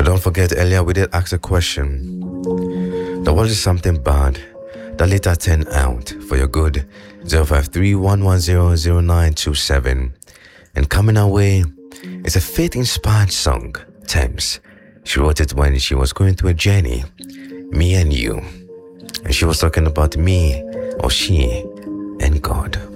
But don't forget, earlier we did ask a question. Now, what is something bad that later turned out for your good? 053-110-0927. And coming our way is a faith-inspired song, Thames. She wrote it when she was going through a journey, me and you. And she was talking about me, or she, and God.